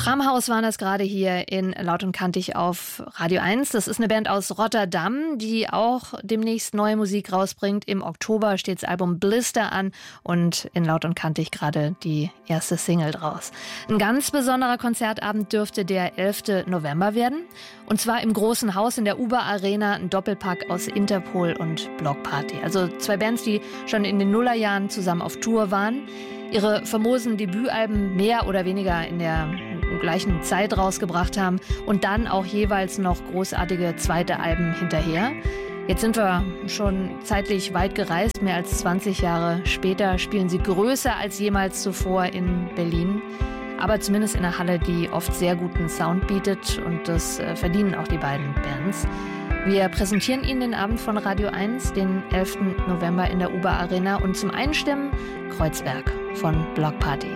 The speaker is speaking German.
Tramhaus waren das gerade hier in Laut und Kantig auf Radio 1. Das ist eine Band aus Rotterdam, die auch demnächst neue Musik rausbringt. Im Oktober steht das Album Blister an und in Laut und Kantig gerade die erste Single draus. Ein ganz besonderer Konzertabend dürfte der 11. November werden. Und zwar im Großen Haus in der Uber Arena, ein Doppelpack aus Interpol und Block Party. Also zwei Bands, die schon in den Nullerjahren zusammen auf Tour waren. Ihre famosen Debütalben mehr oder weniger in der gleichen Zeit rausgebracht haben und dann auch jeweils noch großartige zweite Alben hinterher. Jetzt sind wir schon zeitlich weit gereist. Mehr als 20 Jahre später spielen sie größer als jemals zuvor in Berlin. Aber zumindest in einer Halle, die oft sehr guten Sound bietet. Und das verdienen auch die beiden Bands. Wir präsentieren Ihnen den Abend von Radio 1, den 11. November in der Uber Arena. Und zum Einstimmen Kreuzberg von Block Party.